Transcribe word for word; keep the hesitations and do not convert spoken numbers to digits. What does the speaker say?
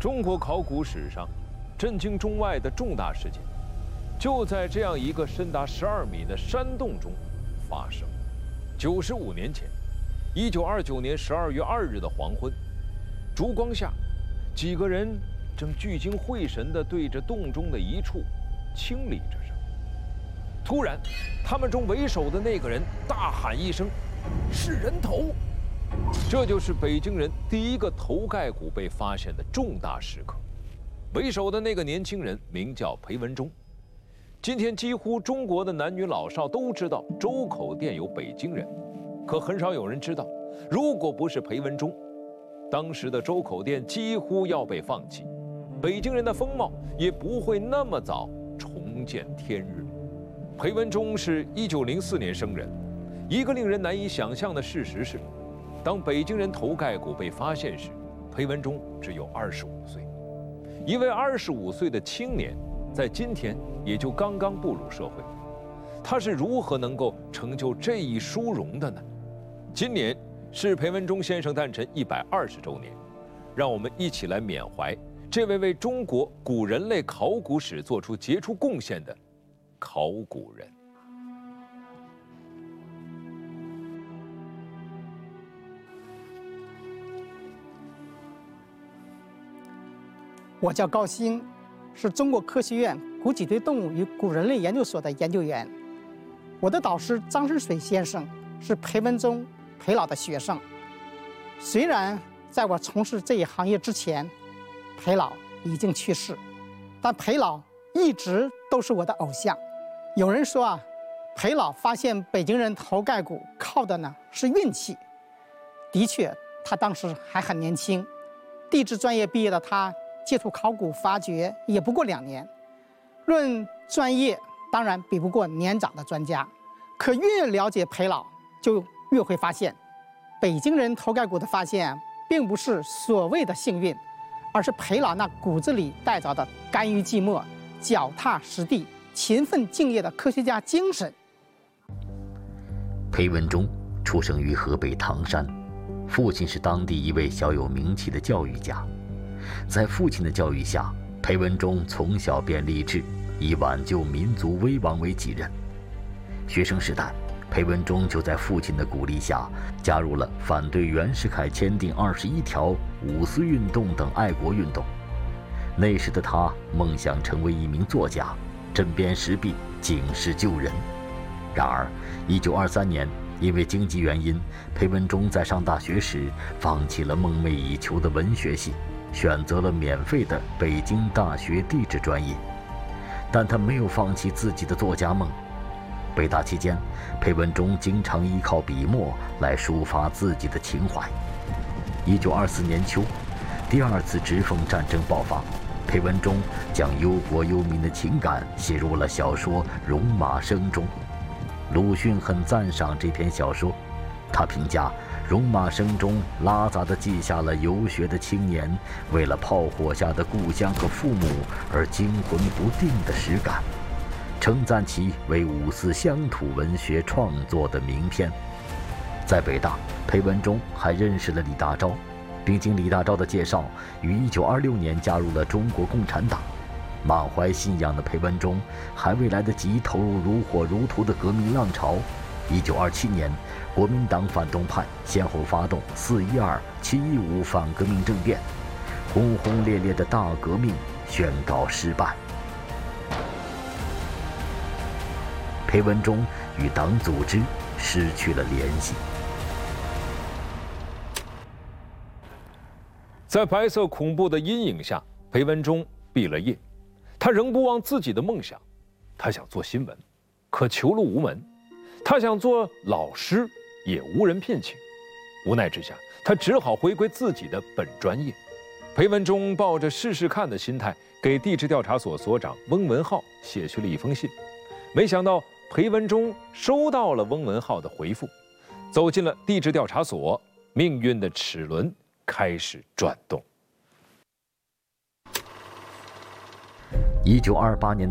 中国考古史上震惊中外的重大事件，就在这样一个深达十二米的山洞中发生。九十五年前，一九二九年十二月二日的黄昏，烛光下，几个人正聚精会神地对着洞中的一处清理着什么。突然，他们中为首的那个人大喊一声：“是人头！”这就是北京人第一个头盖骨被发现的重大时刻。为首的那个年轻人名叫裴文中。今天几乎中国的男女老少都知道周口店有北京人，可很少有人知道，如果不是裴文中，当时的周口店几乎要被放弃，北京人的风貌也不会那么早重见天日。裴文中是一九零四年生人。一个令人难以想象的事实是，当北京人头盖骨被发现时，裴文中只有二十五岁。一位二十五岁的青年，在今天也就刚刚步入社会。他是如何能够成就这一殊荣的呢？今年是裴文中先生诞辰一百二十周年，让我们一起来缅怀这位为中国古人类考古史做出杰出贡献的考古人。 我叫高鑫，是中国科学院古脊椎动物与古人类研究所的研究员。我的导师张申水先生是裴文中裴老的学生。虽然在我从事这一行业之前，裴老已经去世，但裴老一直都是我的偶像。有人说啊，裴老发现北京人头盖骨靠的呢是运气。的确，他当时还很年轻，地质专业毕业的他，接触考古发掘也不过两年，论专业当然比不过年长的专家。可越了解裴老，就越会发现，北京人头盖骨的发现并不是所谓的幸运，而是裴老那骨子里带着的甘于寂寞、脚踏实地、勤奋敬业的科学家精神。 裴文中出生于河北唐山，父亲是当地一位小有名气的教育家。在父亲的教育下，裴文中从小便立志以挽救民族危亡为己任。学生时代，裴文中就在父亲的鼓励下，加入了反对袁世凯签订二十一条、五四运动等爱国运动。那时的他梦想成为一名作家，针砭时弊，警示救人。然而，一九二三年，因为经济原因，裴文中在上大学时放弃了梦寐以求的文学系，选择了免费的北京大学地质专业。但他没有放弃自己的作家梦。北大期间，裴文中经常依靠笔墨来抒发自己的情怀。一九二四年秋，第二次直奉战争爆发，裴文中将忧国忧民的情感写入了小说《戎马生》中。鲁迅很赞赏这篇小说，他评价《戎马生》中拉杂地记下了游学的青年为了炮火下的故乡和父母而惊魂不定的实感，称赞其为五四乡土文学创作的名篇。在北大，裴文中还认识了李大钊，并经李大钊的介绍，于一九二六年加入了中国共产党。满怀信仰的裴文中还未来得及投入如火如荼的革命浪潮。一九二七年，国民党反动派先后发动四一二、七一五反革命政变，轰轰烈烈的大革命宣告失败。裴文中与党组织失去了联系。 在白色恐怖的阴影下，裴文中毕了业。他仍不忘自己的梦想，他想做新闻，可求路无门；他想做老师，也无人聘请。无奈之下，他只好回归自己的本专业。裴文中抱着试试看的心态，给地质调查所所长翁文浩写去了一封信。没想到裴文中收到了翁文浩的回复，走进了地质调查所，命运的齿轮开始转动。 一九二八年的